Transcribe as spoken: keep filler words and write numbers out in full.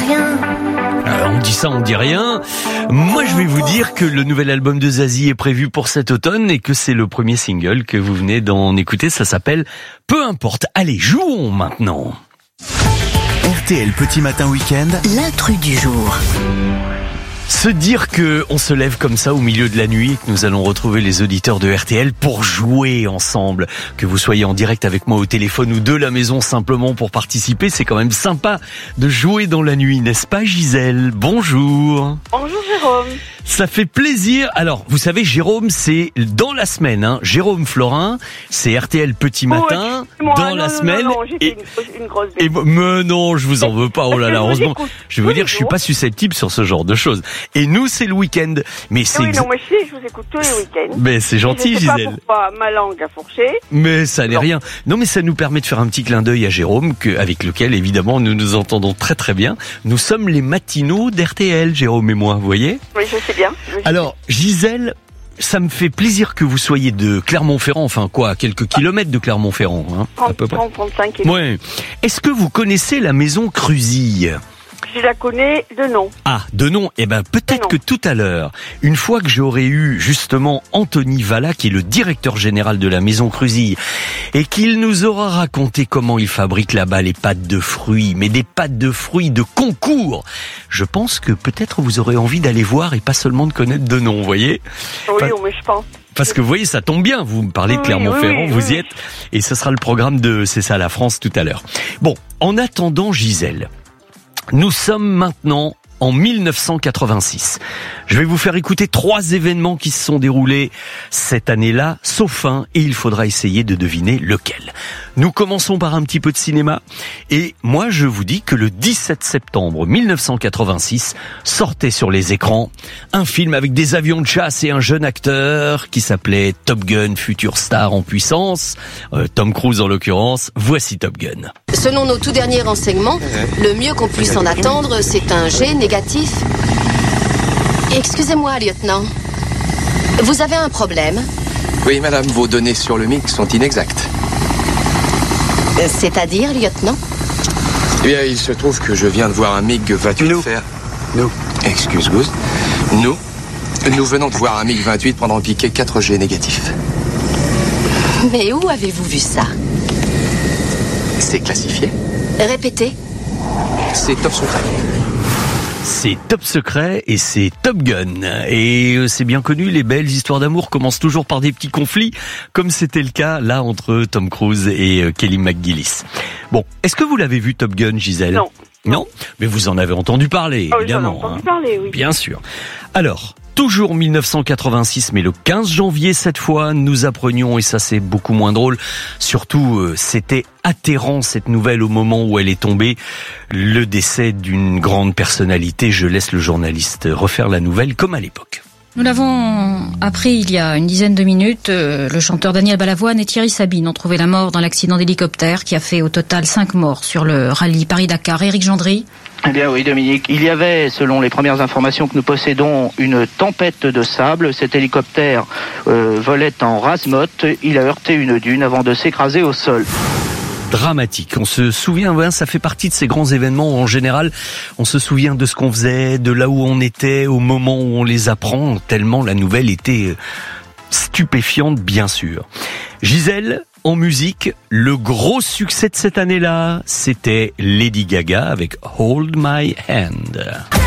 rien. Alors, on dit ça, on dit rien. Moi, je vais vous dire que le nouvel album de Zazie est prévu pour cet automne et que c'est le premier single que vous venez d'en écouter. Ça s'appelle Peu importe. Allez, jouons maintenant. R T L Petit Matin Week-end, L'intrus du jour. Se dire que on se lève comme ça au milieu de la nuit et que nous allons retrouver les auditeurs de R T L pour jouer ensemble, que vous soyez en direct avec moi au téléphone ou de la maison simplement pour participer, c'est quand même sympa de jouer dans la nuit, n'est-ce pas Gisèle? Bonjour. Bonjour Jérôme. Ça fait plaisir. Alors, vous savez, Jérôme, c'est dans la semaine. Hein. Jérôme Florin, c'est R T L Petit Matin, oh, moi, dans non, la non, semaine. Non, non, j'ai et, fait une, une grosse et, mais non, je vous en veux pas. Oh là là, je heureusement. écoute, Je vais vous dire, je suis pas susceptible sur ce genre de choses. Et nous, c'est le week-end. Mais c'est. Oui, non, moi je sais, je vous écoute tous les week-ends. Mais c'est gentil, je sais Gisèle. pas pourquoi ma langue a fourché. Mais ça n'est non. rien. Non, mais ça nous permet de faire un petit clin d'œil à Jérôme, que, avec lequel, évidemment, nous nous entendons très très bien. Nous sommes les matinaux d'R T L, Jérôme et moi, vous voyez? Oui, je sais bien. Je sais Alors, Gisèle, ça me fait plaisir que vous soyez de Clermont-Ferrand, enfin quoi, à quelques kilomètres de Clermont-Ferrand, hein, à peu près. trente, trente-cinq kilomètres. Ouais. Est-ce que vous connaissez la maison Crusille? Je la connais de nom. Ah, de nom. Eh ben, peut-être Non. que tout à l'heure, une fois que j'aurai eu justement Anthony Valla, qui est le directeur général de la Maison Crusille, et qu'il nous aura raconté comment il fabrique là-bas les pâtes de fruits, mais des pâtes de fruits de concours, je pense que peut-être vous aurez envie d'aller voir et pas seulement de connaître de nom, vous voyez? Oui, Pas- mais je pense. Parce que vous voyez, ça tombe bien, vous me parlez de Oui, Clermont-Ferrand, oui, oui, vous y oui. êtes, et ce sera le programme de C'est ça la France tout à l'heure. Bon, en attendant Gisèle, nous sommes maintenant en mille neuf cent quatre-vingt-six. Je vais vous faire écouter trois événements qui se sont déroulés cette année-là, sauf un, et il faudra essayer de deviner lequel. Nous commençons par un petit peu de cinéma, et moi je vous dis que le dix-sept septembre mille neuf cent quatre-vingt-six sortait sur les écrans un film avec des avions de chasse et un jeune acteur qui s'appelait Top Gun, future star en puissance, euh, Tom Cruise en l'occurrence. Voici Top Gun. Selon nos tout derniers renseignements, le mieux qu'on puisse en attendre, c'est un jet négatif. Excusez-moi, lieutenant. Vous avez un problème? Oui, madame, vos données sur le M I C sont inexactes. C'est-à-dire, lieutenant? Eh bien, il se trouve que je viens de voir un M I G vingt-huit Nous. faire... Nous. Excuse-Gouze. Nous Nous venons de voir un M I G vingt-huit prendre en piqué quatre G négatifs. Mais où avez-vous vu ça? C'est classifié. Répétez. C'est top secret. C'est Top Secret et c'est Top Gun. Et euh, c'est bien connu, les belles histoires d'amour commencent toujours par des petits conflits, comme c'était le cas là entre Tom Cruise et euh, Kelly McGillis. Bon, est-ce que vous l'avez vu Top Gun, Gisèle? Non. Non? Mais vous en avez entendu parler, Oh, j'en ai évidemment. entendu hein. parler, oui. Bien sûr. Alors, toujours mille neuf cent quatre-vingt-six, mais le quinze janvier cette fois, nous apprenions, et ça c'est beaucoup moins drôle, surtout euh, c'était atterrant cette nouvelle au moment où elle est tombée, le décès d'une grande personnalité. Je laisse le journaliste refaire la nouvelle comme à l'époque. Nous l'avons appris il y a une dizaine de minutes. Euh, le chanteur Daniel Balavoine et Thierry Sabine ont trouvé la mort dans l'accident d'hélicoptère qui a fait au total cinq morts sur le rallye Paris-Dakar. Éric Gendry. Eh bien oui, Dominique, il y avait, selon les premières informations que nous possédons, une tempête de sable. Cet hélicoptère euh, volait en rase-motte. Il a heurté une dune avant de s'écraser au sol. Dramatique. On se souvient, hein, ça fait partie de ces grands événements où en général, on se souvient de ce qu'on faisait, de là où on était, au moment où on les apprend, tellement la nouvelle était stupéfiante, bien sûr. Gisèle, en musique, le gros succès de cette année-là, c'était Lady Gaga avec Hold My Hand.